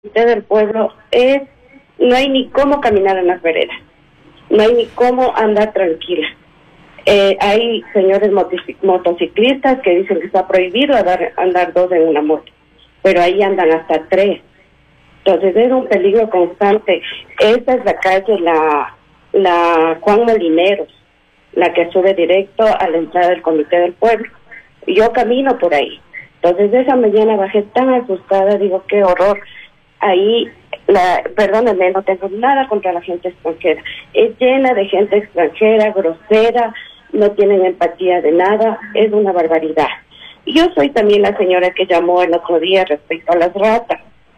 Comité del Pueblo no hay ni cómo caminar en las veredas, no hay ni cómo andar tranquila. Hay señores motociclistas que dicen que está prohibido andar dos en una moto, pero ahí andan hasta tres. Entonces es un peligro constante. Esta es la calle, la Juan Molineros, la que sube directo a la entrada del Comité del Pueblo. Yo camino por ahí. Entonces esa mañana bajé tan asustada, digo, qué horror. Ahí, perdónenme, no tengo nada contra la gente extranjera. Es llena de gente extranjera, grosera, no tienen empatía de nada, es una barbaridad. Y yo soy también la señora que llamó el otro día respecto a las ratas.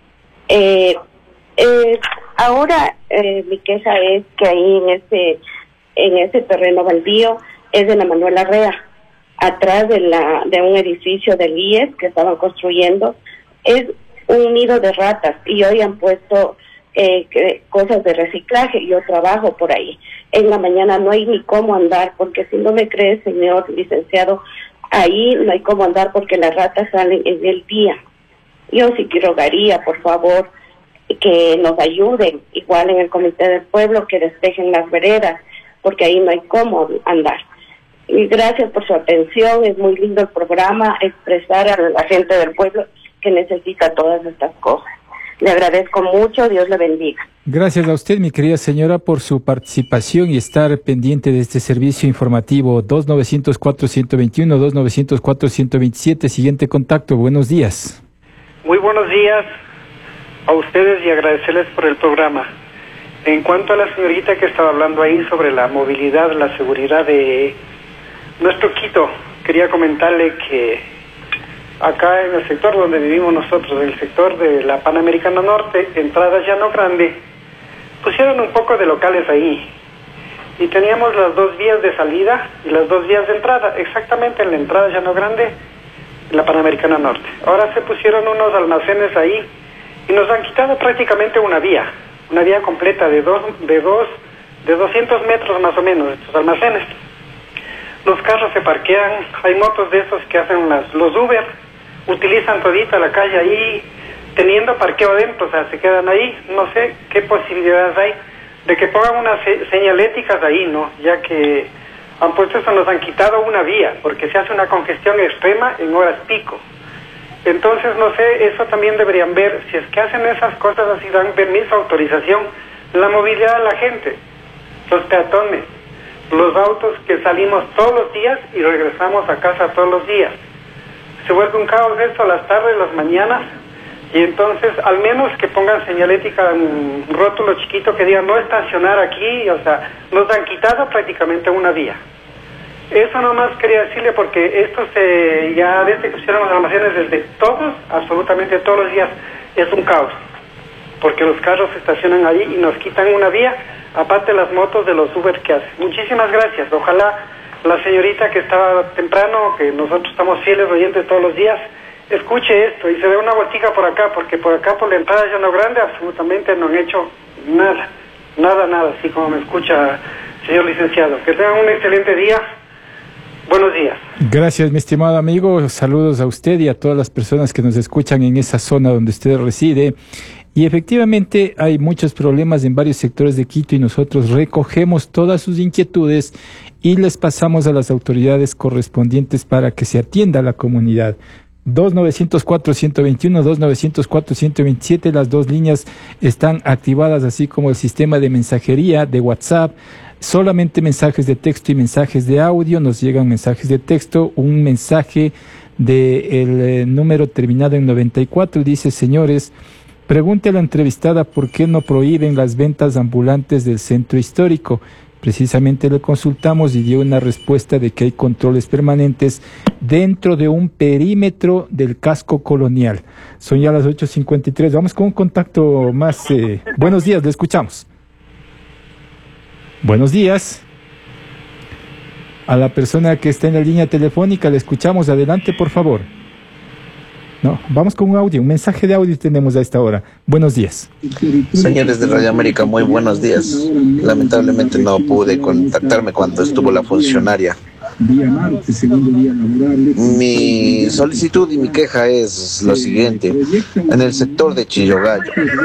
Ahora mi queja es que ahí en ese terreno baldío es de la Manuel Arrea, atrás de un edificio del IES que estaban construyendo, es un nido de ratas y hoy han puesto cosas de reciclaje. Yo trabajo por ahí. En la mañana no hay ni cómo andar, porque si no me cree, señor licenciado, ahí no hay cómo andar porque las ratas salen en el día. Yo sí que rogaría, por favor, que nos ayuden, igual en el Comité del Pueblo, que despejen las veredas, porque ahí no hay cómo andar. Y gracias por su atención, es muy lindo el programa, expresar a la gente del pueblo que necesita todas estas cosas. Le agradezco mucho, Dios le bendiga. Gracias a usted, mi querida señora, por su participación y estar pendiente de este servicio informativo. 2904-121, 2904-127, siguiente contacto, buenos días. Muy buenos días a ustedes y agradecerles por el programa. En cuanto a la señorita que estaba hablando ahí sobre la movilidad, la seguridad de nuestro Quito, quería comentarle que acá en el sector donde vivimos nosotros, en el sector de la Panamericana Norte, entrada Llano Grande, pusieron un poco de locales ahí y teníamos las dos vías de salida y las dos vías de entrada, exactamente en la entrada Llano Grande, en la Panamericana Norte. Ahora se pusieron unos almacenes ahí y nos han quitado prácticamente una vía completa de 200 metros más o menos, estos almacenes. Los carros se parquean, hay motos de esos que hacen los Uber, utilizan todita la calle ahí, teniendo parqueo adentro, o sea, se quedan ahí. No sé qué posibilidades hay de que pongan unas señaléticas ahí, ¿no? Ya que han puesto eso, nos han quitado una vía, porque se hace una congestión extrema en horas pico. Entonces, no sé, eso también deberían ver, si es que hacen esas cosas así, dan permiso, autorización, la movilidad de la gente, los peatones, los autos que salimos todos los días y regresamos a casa todos los días. Se vuelve un caos esto a las tardes, las mañanas, y entonces al menos que pongan señalética, un rótulo chiquito que diga no estacionar aquí, o sea, nos han quitado prácticamente una vía. Eso nomás quería decirle, porque esto ya desde que pusieron los almacenes, desde absolutamente todos los días, es un caos, porque los carros se estacionan ahí y nos quitan una vía, aparte las motos de los Uber que hacen. Muchísimas gracias. Ojalá la señorita que estaba temprano, que nosotros estamos fieles oyentes todos los días, escuche esto y se dé una vueltica por acá, porque por acá, por la entrada de Llano Grande, absolutamente no han hecho nada, así como me escucha, señor licenciado. Que tengan un excelente día. Buenos días. Gracias, mi estimado amigo. Saludos a usted y a todas las personas que nos escuchan en esa zona donde usted reside. Y efectivamente hay muchos problemas en varios sectores de Quito y nosotros recogemos todas sus inquietudes y les pasamos a las autoridades correspondientes para que se atienda a la comunidad. 2904-121, 2904-127, las dos líneas están activadas, así como el sistema de mensajería de WhatsApp. Solamente mensajes de texto y mensajes de audio. Nos llegan mensajes de texto, un mensaje del número terminado en 94, dice: señores, pregunte a la entrevistada por qué no prohíben las ventas ambulantes del centro histórico. Precisamente le consultamos y dio una respuesta de que hay controles permanentes dentro de un perímetro del casco colonial. Son ya las 8:53. Vamos con un contacto más. Buenos días, le escuchamos. Buenos días. A la persona que está en la línea telefónica le escuchamos. Adelante, por favor. No, vamos con un audio, un mensaje de audio tenemos a esta hora. Buenos días. Señores de Radio América, muy buenos días. Lamentablemente no pude contactarme cuando estuvo la funcionaria Mi solicitud y mi queja es lo siguiente. En el sector de Chillogallo